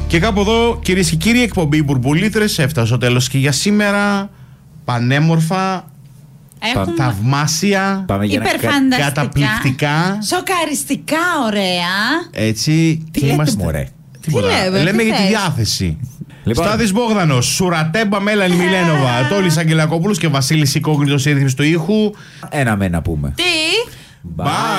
Και κάπου εδώ, κυρίες και κύριοι, εκπομπή Μπουρμπουλίτρες έφτασε στο τέλος και για σήμερα. Πανέμορφα, θαυμάσια, καταπληκτικά, σοκαριστικά ωραία. Έτσι, τι είμαστε, μωρέ. Λέμε για τη διάθεση. Λοιπόν. Στάδης Μπόγδανος, Σουρατέμπα Μέλανη Μιλένοβα, Τόλης Αγγελακόπουλος και Βασίλης Οικόγλητος στη ρύθμιση του ήχου. Ένα με να πούμε. Τι? Bye.